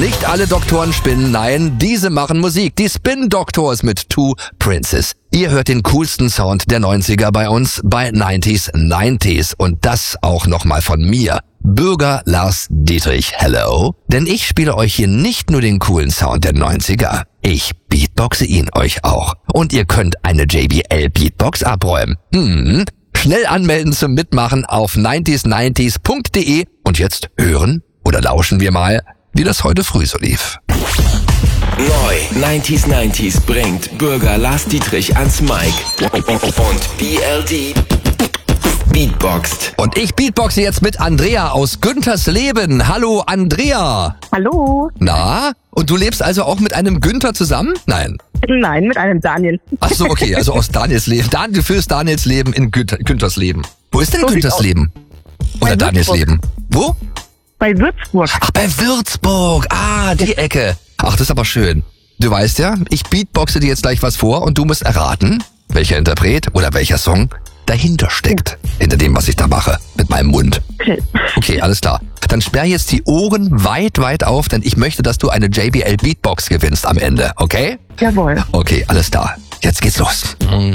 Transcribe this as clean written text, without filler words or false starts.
Nicht alle Doktoren spinnen, nein, diese machen Musik. Die Spin Doctors mit Two Princes. Ihr hört den coolsten Sound der 90er bei uns bei 90s. Und das auch nochmal von mir, Bürger Lars Dietrich. Hello. Denn ich spiele euch hier nicht nur den coolen Sound der 90er. Ich beatboxe ihn euch auch. Und ihr könnt eine JBL Beatbox abräumen. Schnell anmelden zum Mitmachen auf 90s90s.de. Und jetzt hören oder lauschen wir mal, wie das heute früh so lief. Neu 90s bringt Bürger Lars Dietrich ans Mic und BLD beatboxt. Und ich beatboxe jetzt mit Andrea aus Güntersleben. Hallo Andrea. Hallo. Na, und du lebst also auch mit einem Günther zusammen? Nein. Nein, mit einem Daniel. Ach so, okay, also aus Daniels Leben. Du führst Daniels Leben in Güntersleben. Wo ist denn So Günthers sieht's Leben? Oder Bei Daniels Würzburg. Leben? Wo? Bei Würzburg. Ach, bei Würzburg. Ah, die Ecke. Ach, das ist aber schön. Du weißt ja, ich beatboxe dir jetzt gleich was vor und du musst erraten, welcher Interpret oder welcher Song dahinter steckt. Hinter dem, was ich da mache. Mit meinem Mund. Okay, alles klar. Dann sperr jetzt die Ohren weit auf, denn ich möchte, dass du eine JBL Beatbox gewinnst am Ende, okay? Jawohl. Okay, alles klar. Jetzt geht's los.